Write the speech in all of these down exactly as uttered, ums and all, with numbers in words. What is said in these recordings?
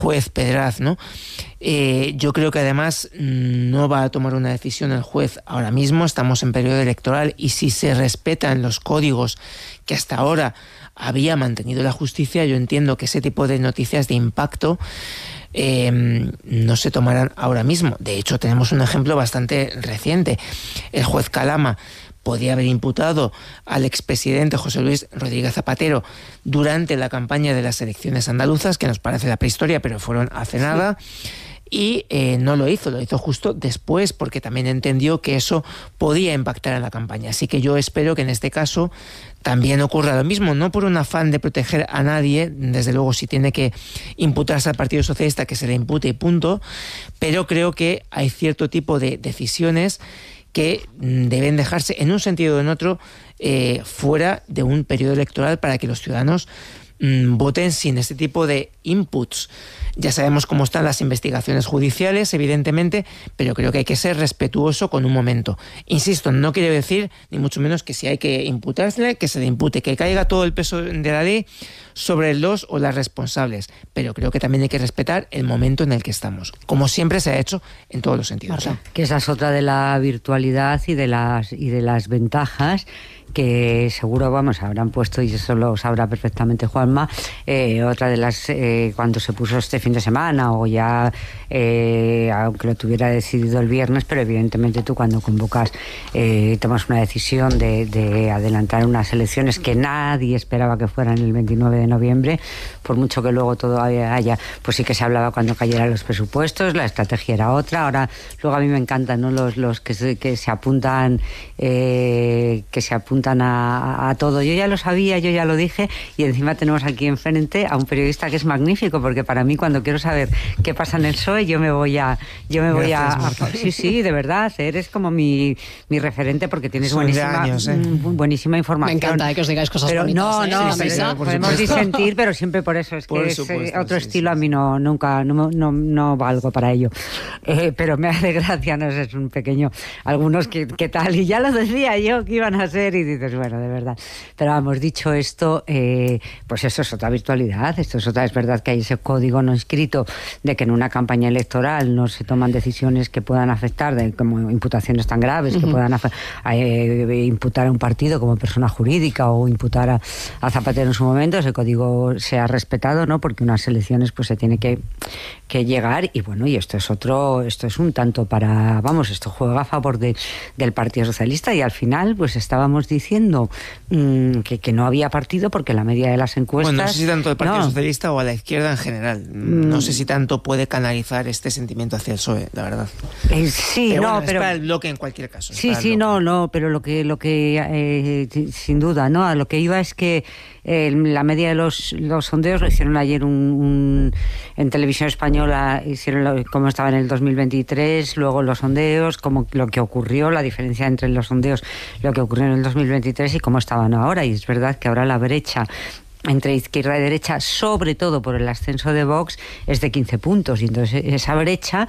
juez Pedraz, ¿no? Eh, yo creo que además no va a tomar una decisión el juez ahora mismo, estamos en periodo electoral y si se respetan los códigos que hasta ahora había mantenido la justicia, yo entiendo que ese tipo de noticias de impacto eh, no se tomarán ahora mismo. De hecho, tenemos un ejemplo bastante reciente. El juez Calama podía haber imputado al expresidente José Luis Rodríguez Zapatero durante la campaña de las elecciones andaluzas, que nos parece la prehistoria, pero fueron hace nada. Sí. Y eh, no lo hizo, lo hizo justo después porque también entendió que eso podía impactar en la campaña. Así que yo espero que en este caso también ocurra lo mismo, no por un afán de proteger a nadie, desde luego si tiene que imputarse al Partido Socialista que se le impute y punto, pero creo que hay cierto tipo de decisiones que deben dejarse en un sentido o en otro eh, fuera de un periodo electoral para que los ciudadanos mmm, voten sin este tipo de inputs. Ya sabemos cómo están las investigaciones judiciales, evidentemente, pero creo que hay que ser respetuoso con un momento. Insisto, no quiero decir, ni mucho menos, que si hay que imputársele, que se le impute, que caiga todo el peso de la ley sobre los o las responsables. Pero creo que también hay que respetar el momento en el que estamos, como siempre se ha hecho en todos los sentidos. Marta, que esa es otra de la virtualidad y de las, y de las ventajas que seguro, vamos, habrán puesto, y eso lo sabrá perfectamente Juanma, eh, otra de las, eh, cuando se puso este fin de semana, o ya, eh, aunque lo tuviera decidido el viernes, pero evidentemente tú cuando convocas, eh, tomas una decisión de, de adelantar unas elecciones que nadie esperaba que fueran el veintinueve de noviembre, por mucho que luego todo haya, pues sí que se hablaba cuando cayeran los presupuestos, la estrategia era otra. Ahora, luego a mí me encantan, ¿no?, los, los que, se, que se apuntan, eh, que se apuntan A, a todo. Yo ya lo sabía, yo ya lo dije, y encima tenemos aquí enfrente a un periodista que es magnífico, porque para mí cuando quiero saber qué pasa en el P S O E yo me voy a yo me voy a, a sí, sí, de verdad, eres como mi, mi referente porque tienes Son buenísima años, ¿eh? buenísima información. Me encanta que os digáis cosas pero bonitas. No, ¿eh? no, sí, pero sí, no, sí, podemos disentir, pero siempre por eso es por que supuesto, es otro sí, estilo sí, a mí no nunca no, no, no valgo para ello. Eh, pero me hace gracia, no sé, es un pequeño algunos que, que tal, y ya lo decía yo que iban a ser, y dices, bueno, de verdad. Pero vamos, dicho esto, eh, pues eso es otra virtualidad, esto es otra, es verdad que hay ese código no escrito de que en una campaña electoral no se toman decisiones que puedan afectar, de, como imputaciones tan graves, uh-huh. que puedan af- eh, imputar a un partido como persona jurídica o imputar a, a Zapatero en su momento. Ese código se ha respetado, ¿no?, porque unas elecciones pues se tiene que, que llegar, y bueno, y esto es otro, esto es un tanto para, vamos, esto juega a favor de, del Partido Socialista, y al final pues estábamos diciendo Que, que no había partido porque la media de las encuestas... Bueno, no sé si tanto del Partido no. Socialista o a la izquierda en general. No mm. sé si tanto puede canalizar este sentimiento hacia el P S O E, la verdad. Eh, sí, pero no, bueno, pero... es para el bloque en cualquier caso. Sí, sí, no, no, pero lo que, lo que eh, sin duda, ¿no? A lo que iba es que eh, la media de los, los sondeos lo hicieron ayer un, un en Televisión Española, hicieron lo, cómo estaba en el dos mil veintitrés, luego los sondeos, como lo que ocurrió, la diferencia entre los sondeos, lo que ocurrió en el dos mil veintitrés y cómo estaban ahora. Y es verdad que ahora la brecha entre izquierda y derecha, sobre todo por el ascenso de Vox, es de quince puntos, y entonces esa brecha,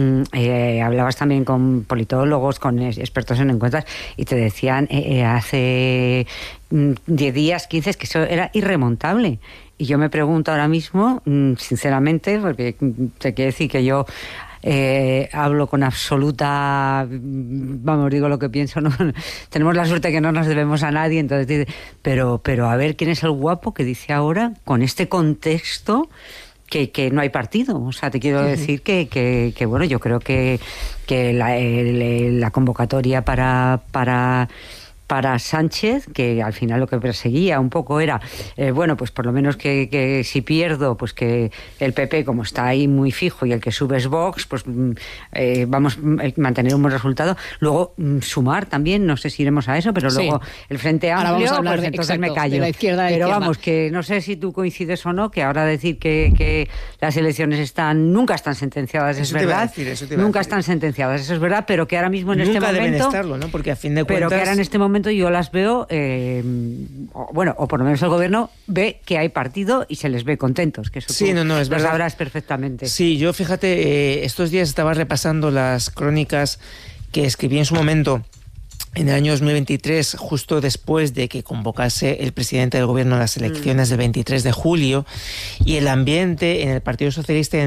eh, hablabas también con politólogos, con expertos en encuestas, y te decían eh, hace diez días, quince, que eso era irremontable. Y yo me pregunto ahora mismo, sinceramente, porque te quiero decir que yo Eh, hablo con absoluta, vamos, digo lo que pienso, no, tenemos la suerte que no nos debemos a nadie, entonces, pero, pero a ver quién es el guapo que dice ahora, con este contexto, que, que no hay partido. O sea, te quiero uh-huh. decir que, que, que, bueno, yo creo que, que la, el, la convocatoria para... para para Sánchez, que al final lo que perseguía un poco era, eh, bueno, pues por lo menos que, que si pierdo, pues que el P P, como está ahí muy fijo y el que sube es Vox, pues eh, vamos a mantener un buen resultado. Luego sumar también, no sé si iremos a eso, pero sí. luego el Frente Amplio, ahora vamos a hablar pues de, entonces exacto, me callo. De la izquierda, de la pero izquierda. Vamos, que no sé si tú coincides o no, que ahora decir que, que las elecciones están nunca están sentenciadas, eso es verdad. Decir, eso nunca están sentenciadas, eso es verdad, pero que ahora mismo en nunca este momento... Nunca deben estarlo, ¿no? Porque a fin de cuentas... Pero que ahora en este momento yo las veo, eh, o, bueno, o por lo menos el gobierno ve que hay partido y se les ve contentos, que eso sí, tú no, no, es lo verdad. sabrás perfectamente. Sí, yo fíjate, eh, estos días estaba repasando las crónicas que escribí en su momento en el año dos mil veintitrés, justo después de que convocase el presidente del gobierno las elecciones del veintitrés de julio, y el ambiente en el Partido Socialista